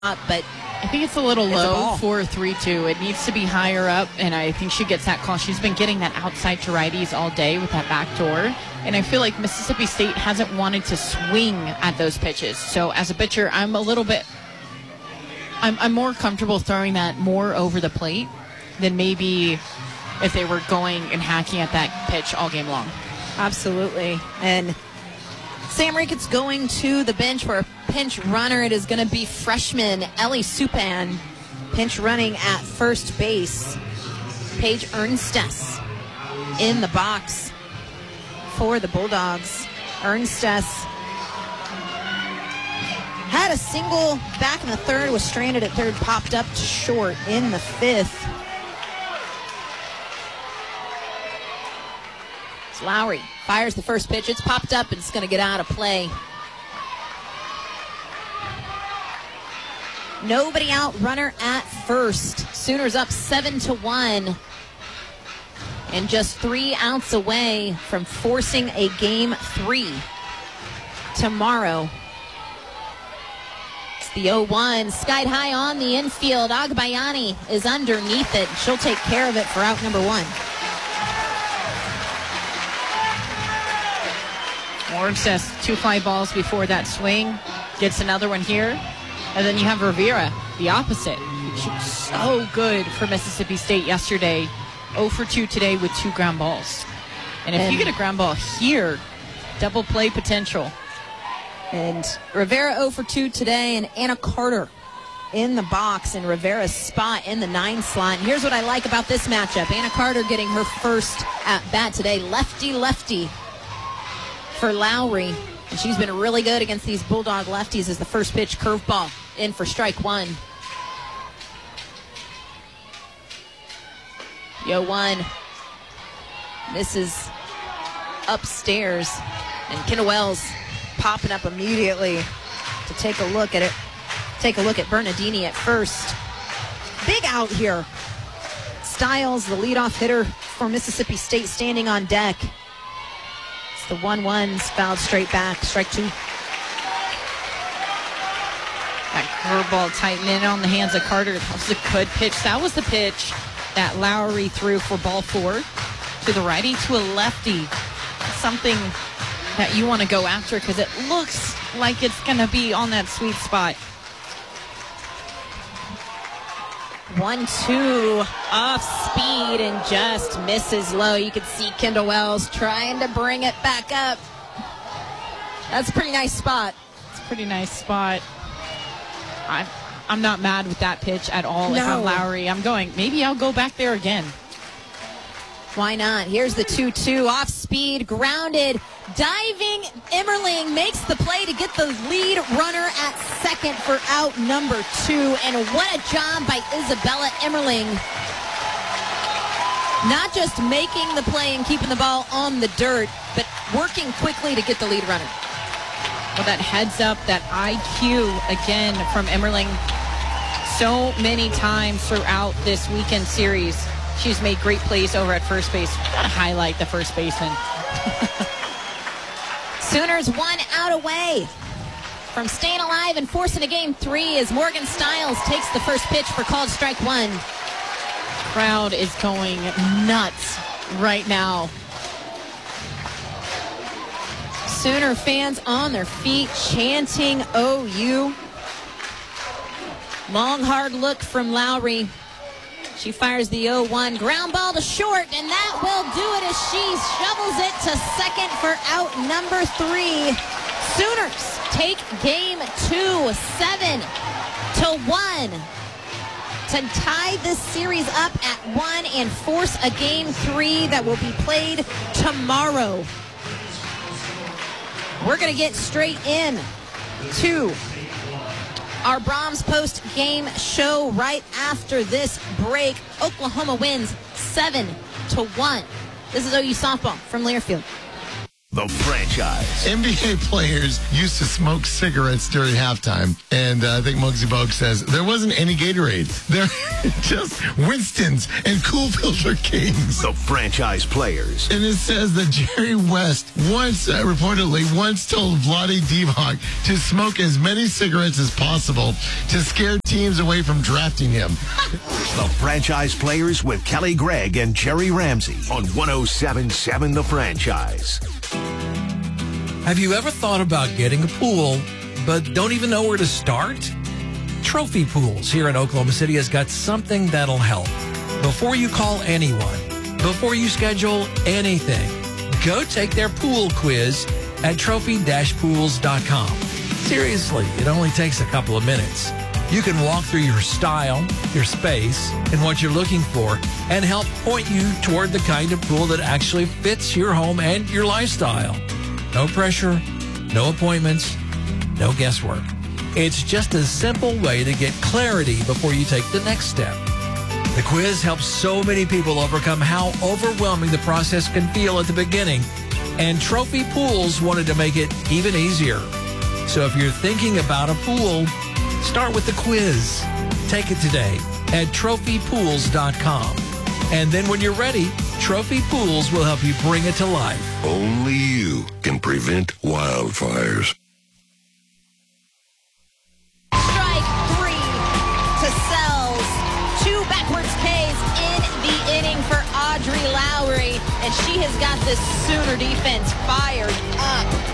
but I think it's a little It's a low ball. for 3-2. It needs to be higher up, and I think she gets that call. She's been getting that outside to righties all day with that back door, and I feel like Mississippi State hasn't wanted to swing at those pitches. So as a pitcher, I'm more comfortable throwing that more over the plate than maybe if they were going and hacking at that pitch all game long. absolutely. And Sam Ricketts going to the bench for a pinch runner. It is going to be freshman Ellie Supan pinch running at first base. Paige Ernstess in the box for the Bulldogs. Ernstess had a single back in the third, was stranded at third, popped up to short in the fifth. It's Lowry fires the first pitch. It's popped up and it's going to get out of play. Nobody out, runner at first. Sooners up 7-1. And just 3 outs away from forcing a game 3 tomorrow. It's the 0-1. Skied high on the infield. Agbayani is underneath it. She'll take care of it for out number 1. Ernstess, 2 fly balls before that swing. Gets another one here. And then you have Rivera, the opposite. She was so good for Mississippi State yesterday. 0 for 2 today with 2 ground balls. And if you get a ground ball here, double play potential. And Rivera 0 for 2 today, and Anna Carter in the box in Rivera's spot in the 9 slot. And here's what I like about this matchup. Anna Carter getting her first at bat today. Lefty for Lowry. And she's been really good against these Bulldog lefties as the first pitch curveball in for strike 1. Yo 1 misses upstairs, and Kendall Wells popping up immediately to take a look at it. Take a look at Bernardini at first. Big out here. Stiles, the leadoff hitter for Mississippi State, standing on deck. It's the 1-1's fouled straight back. Strike 2. That curveball tightening on the hands of Carter. That was a good pitch. That was the pitch that Lowry threw for ball 4 to the righty to a lefty. Something that you want to go after because it looks like it's going to be on that sweet spot. 1-2 off speed and just misses low. You can see Kendall Wells trying to bring it back up. That's a pretty nice spot. It's a pretty nice spot. I'm not mad with that pitch at all. If I'm Lowry, I'm going, maybe I'll go back there again. Why not? Here's the 2-2 off speed, grounded, diving. Emmerling makes the play to get the lead runner at second for out number 2. And what a job by Isabella Emmerling. Not just making the play and keeping the ball on the dirt, but working quickly to get the lead runner. Well, that heads up, that IQ again from Emmerling. So many times throughout this weekend series, she's made great plays over at first base. Gotta highlight the first baseman. Sooners 1 out away from staying alive and forcing a game 3 as Morgan Stiles takes the first pitch for called strike 1. Crowd is going nuts right now. Sooner fans on their feet chanting OU. Long hard look from Lowry. She fires the 0-1 ground ball to short, and that will do it as she shovels it to second for out number 3. Sooners take game 2, 7-1, to tie this series up at 1 and force a game 3 that will be played tomorrow. We're going to get straight in to our Brahms post-game show right after this break. Oklahoma wins 7-1. This is OU softball from Learfield. The franchise. NBA players used to smoke cigarettes during halftime, and I think Muggsy Bogues says there wasn't any Gatorade. There just Winston's and Cool Filter Kings. The franchise players. And it says that Jerry West reportedly once told Vlade Divac to smoke as many cigarettes as possible to scare teams away from drafting him. The franchise players with Kelly Gregg and Jerry Ramsey on 107.7 The Franchise. Have you ever thought about getting a pool, but don't even know where to start? Trophy Pools here in Oklahoma City has got something that'll help. Before you call anyone, before you schedule anything, go take their pool quiz at trophy-pools.com. Seriously, it only takes a couple of minutes. You can walk through your style, your space, and what you're looking for, and help point you toward the kind of pool that actually fits your home and your lifestyle. No pressure, no appointments, no guesswork. It's just a simple way to get clarity before you take the next step. The quiz helps so many people overcome how overwhelming the process can feel at the beginning, and Trophy Pools wanted to make it even easier. So if you're thinking about a pool, start with the quiz. Take it today at trophypools.com. And then when you're ready, Trophy Pools will help you bring it to life. Only you can prevent wildfires. Strike 3 to Sells. 2 backwards Ks in the inning for Audrey Lowry. And she has got this Sooner defense fired up.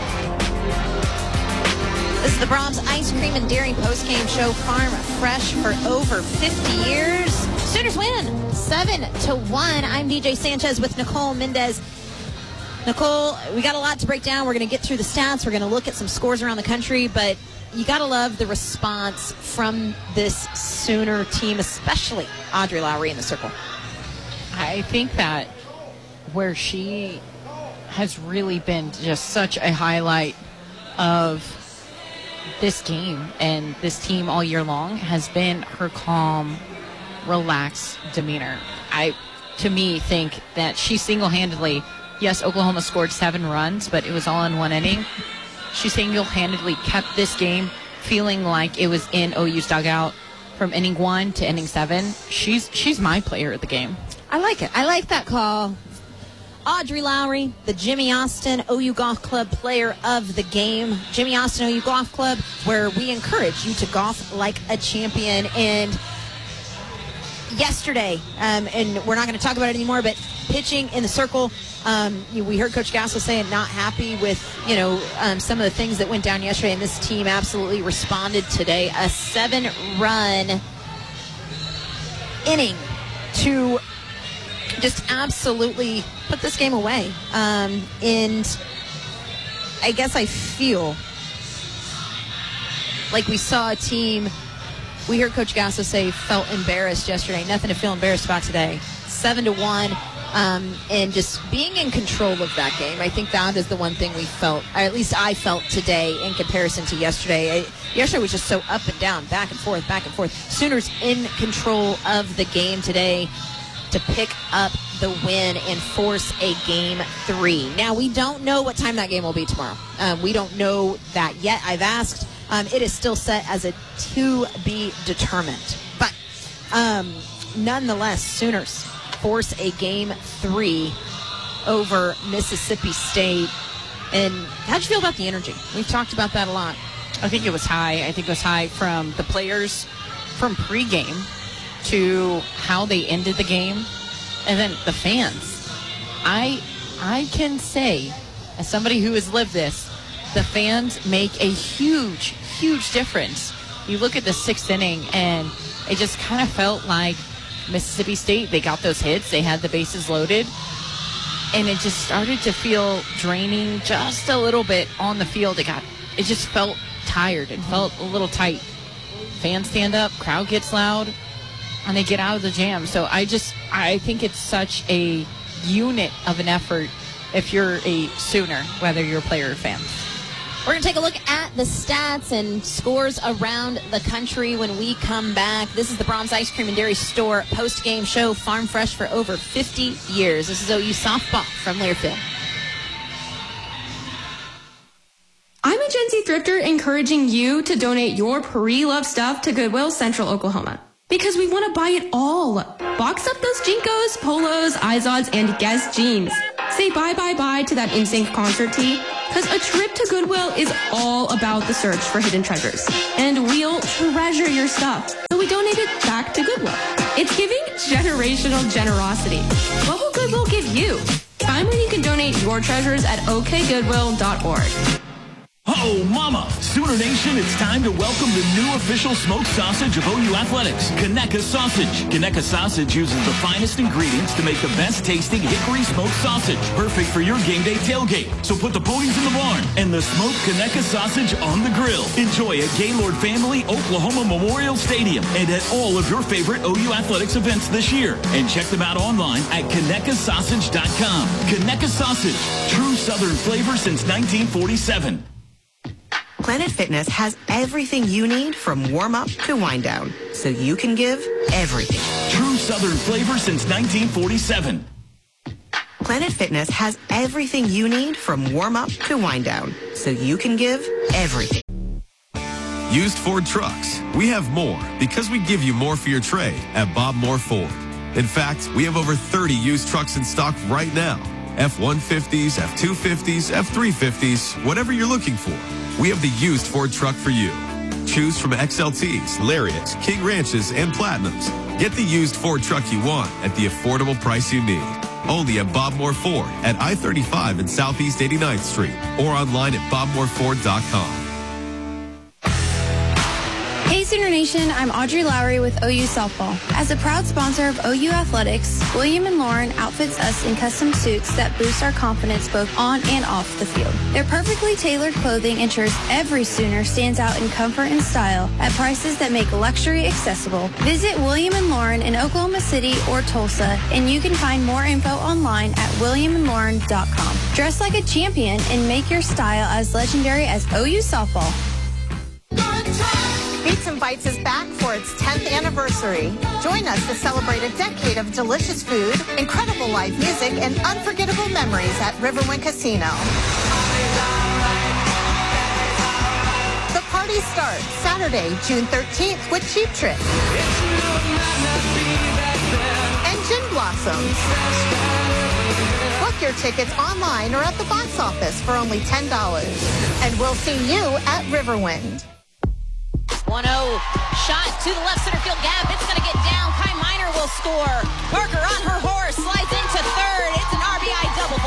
This is the Brahms Ice Cream and Dairy postgame show. Farm fresh for over 50 years. Sooners win 7-1. I'm DJ Sanchez with Nicole Mendez. Nicole, we got a lot to break down. We're going to get through the stats. We're going to look at some scores around the country, but you got to love the response from this Sooner team, especially Audrey Lowry in the circle. I think that where she has really been just such a highlight of this game and this team all year long has been her calm, relaxed demeanor. I, to me, think that she single-handedly, yes, Oklahoma scored 7 runs, but it was all in one inning. She single-handedly kept this game feeling like it was in OU's dugout from inning 1 to inning 7. She's my player of the game. I like it. I like that call. Audrey Lowry, the Jimmy Austin OU Golf Club player of the game. Jimmy Austin OU Golf Club, where we encourage you to golf like a champion. And yesterday, and we're not going to talk about it anymore, but pitching in the circle, we heard Coach Gasso saying not happy with, some of the things that went down yesterday, and this team absolutely responded today. A 7-run inning to just absolutely put this game away. And I guess I feel like we saw a team, we heard Coach Gasso say, felt embarrassed yesterday. Nothing to feel embarrassed about today. 7-1. And just being in control of that game. I think that is the one thing we felt, or at least I felt today in comparison to yesterday. Yesterday was just so up and down, back and forth, back and forth. Sooners in control of the game today to pick up the win and force a game 3. Now, we don't know what time that game will be tomorrow. We don't know that yet. I've asked. It is still set as a to be determined. But nonetheless, Sooners force a game 3 over Mississippi State. And how'd you feel about the energy? We've talked about that a lot. I think it was high. I think it was high from the players from pregame to how they ended the game, and then the fans. I can say, as somebody who has lived this, the fans make a huge, huge difference. You look at the 6th inning, and it just kind of felt like Mississippi State, they got those hits, they had the bases loaded, and it just started to feel draining just a little bit on the field. It just felt tired. It felt a little tight. Fans stand up, crowd gets loud, and they get out of the jam. So I think it's such a unit of an effort if you're a Sooner, whether you're a player or fan. We're going to take a look at the stats and scores around the country when we come back. This is the Brahms Ice Cream and Dairy Store post-game show, Farm Fresh for over 50 years. This is OU softball from Learfield. Drifter encouraging you to donate your pre-loved stuff to Goodwill Central Oklahoma. Because we want to buy it all. Box up those Jinkos, Polos, Izods, and Guess jeans. Say bye to that NSYNC concert tee. Because a trip to Goodwill is all about the search for hidden treasures. And we'll treasure your stuff. So we donate it back to Goodwill. It's giving generational generosity. What will Goodwill give you? Find where you can donate your treasures at okgoodwill.org. Oh, mama! Sooner Nation, it's time to welcome the new official smoked sausage of OU Athletics, Conecuh Sausage. Conecuh Sausage uses the finest ingredients to make the best tasting hickory smoked sausage, perfect for your game day tailgate. So put the ponies in the barn and the smoked Conecuh Sausage on the grill. Enjoy at Gaylord Family Oklahoma Memorial Stadium and at all of your favorite OU Athletics events this year. And check them out online at ConecuhSausage.com. Conecuh Sausage, true Southern flavor since 1947. Planet Fitness has everything you need from warm-up to wind-down, so you can give everything. True Southern flavor since 1947. Planet Fitness has everything you need from warm-up to wind-down, so you can give everything. Used Ford trucks. We have more because we give you more for your trade at Bob Moore Ford. In fact, we have over 30 used trucks in stock right now. F-150s, F-250s, F-350s, whatever you're looking for. We have the used Ford truck for you. Choose from XLTs, Lariats, King Ranches, and Platinums. Get the used Ford truck you want at the affordable price you need. Only at Bob Moore Ford at I-35 and Southeast 89th Street or online at bobmooreford.com. Hey Sooner Nation, I'm Audrey Lowry with OU Softball. As a proud sponsor of OU Athletics, William & Lauren outfits us in custom suits that boost our confidence both on and off the field. Their perfectly tailored clothing ensures every Sooner stands out in comfort and style at prices that make luxury accessible. Visit William & Lauren in Oklahoma City or Tulsa, and you can find more info online at williamandlauren.com. Dress like a champion and make your style as legendary as OU Softball. Beats and Bites is back for its 10th anniversary. Join us to celebrate a decade of delicious food, incredible live music, and unforgettable memories at Riverwind Casino. The party starts Saturday, June 13th with Cheap Trick and Gin Blossoms. Book your tickets online or at the box office for only $10. And we'll see you at Riverwind. 1-0 shot to the left center field gap. It's going to get down. Kai Miner will score. Parker on her horse slides into third. It's an RBI double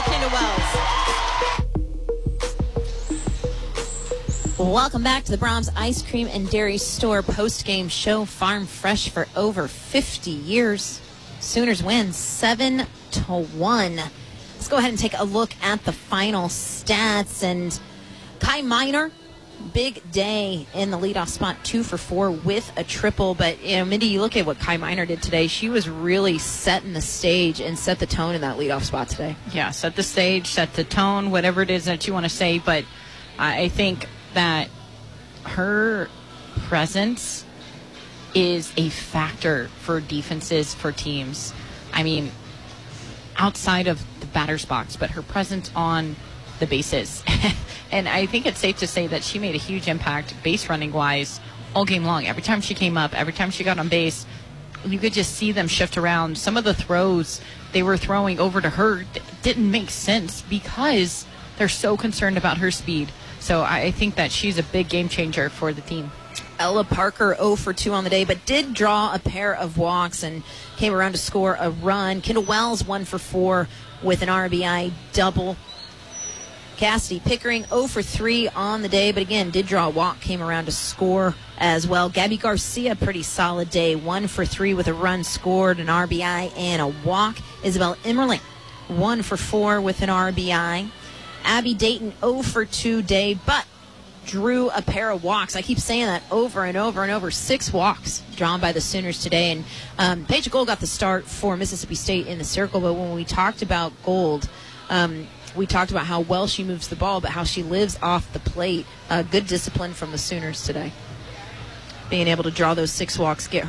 for Kinder Wells. Welcome back to the Brahms Ice Cream and Dairy Store post-game show. Farm fresh for over 50 years. Sooners win 7-1. Let's go ahead and take a look at the final stats. And Kai Miner, big day in the leadoff spot, 2 for 4 with a triple. But, you know, Mindy, you look at what Kai Miner did today. She was really setting the stage and set the tone in that leadoff spot today. Yeah, set the stage, set the tone, whatever it is that you want to say. But I think that her presence is a factor for defenses, for teams. I mean, outside of the batter's box, but her presence on the bases. And I think it's safe to say that she made a huge impact base running wise all game long. Every time she came up, every time she got on base, you could just see them shift around. Some of the throws they were throwing over to her didn't make sense because they're so concerned about her speed. So I think that she's a big game changer for the team. Ella Parker 0 for 2 on the day, but did draw a pair of walks and came around to score a run. Kendall Wells 1 for 4 with an RBI double. Cassidy Pickering 0 for 3 on the day, but again, did draw a walk, came around to score as well. Gabby Garcia, pretty solid day, 1 for 3 with a run scored, an RBI, and a walk. Isabel Immerling, 1 for 4 with an RBI. Abby Dayton, 0 for 2 day, but drew a pair of walks. I keep saying that over and over and over. 6 walks drawn by the Sooners today. And Paige Gold got the start for Mississippi State in the circle, but when we talked about Gold, we talked about how well she moves the ball, but how she lives off the plate. Good discipline from the Sooners today. Being able to draw those 6 walks, get